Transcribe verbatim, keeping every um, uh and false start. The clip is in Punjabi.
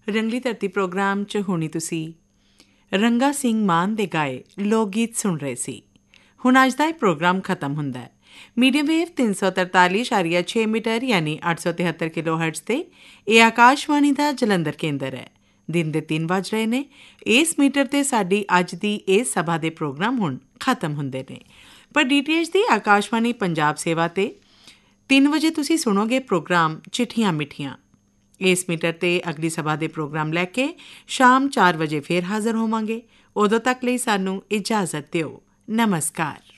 ਰੰਗਲੀ ਧਰਤੀ ਪ੍ਰੋਗਰਾਮ 'ਚ ਹੁਣੀ ਤੁਸੀਂ ਰੰਗਾ ਸਿੰਘ ਮਾਨ ਦੇ ਗਾਏ ਲੋਕ ਗੀਤ ਸੁਣ ਰਹੇ ਸੀ। ਹੁਣ ਅੱਜ ਦਾ ਇਹ ਪ੍ਰੋਗਰਾਮ ਖਤਮ ਹੁੰਦਾ ਹੈ। ਮੀਡੀਅਮ ਵੇਵ ਤਿੰਨ ਸੌ ਤਰਤਾਲੀ ਇਸ਼ਾਰੀਆ ਛੇ ਮੀਟਰ ਯਾਨੀ ਅੱਠ ਸੌ ਤਿਹੱਤਰ ਕਿਲੋ ਹਰਟਜ਼ 'ਤੇ ਇਹ ਆਕਾਸ਼ਵਾਣੀ ਦਾ ਜਲੰਧਰ ਕੇਂਦਰ ਹੈ। ਦਿਨ ਦੇ ਤਿੰਨ ਵੱਜ ਰਹੇ ਨੇ। ਇਸ ਮੀਟਰ 'ਤੇ ਸਾਡੀ ਅੱਜ ਦੀ ਇਸ ਸਭਾ ਦੇ ਪ੍ਰੋਗਰਾਮ ਹੁਣ ਖਤਮ ਹੁੰਦੇ ਨੇ, ਪਰ ਡੀ ਟੀ ਐਚ ਦੀ ਆਕਾਸ਼ਵਾਣੀ ਪੰਜਾਬ ਸੇਵਾ 'ਤੇ ਤਿੰਨ ਵਜੇ ਤੁਸੀਂ ਸੁਣੋਗੇ ਪ੍ਰੋਗਰਾਮ ਚਿੱਠੀਆਂ ਮਿੱਠੀਆਂ। ਇਸ ਮੀਟਰ 'ਤੇ ਅਗਲੀ ਸਭਾ ਦੇ ਪ੍ਰੋਗਰਾਮ ਲੈ ਕੇ ਸ਼ਾਮ ਚਾਰ ਵਜੇ ਫਿਰ ਹਾਜ਼ਰ ਹੋਵਾਂਗੇ। ਉਦੋਂ ਤੱਕ ਲਈ ਸਾਨੂੰ ਇਜਾਜ਼ਤ ਦਿਓ। ਨਮਸਕਾਰ।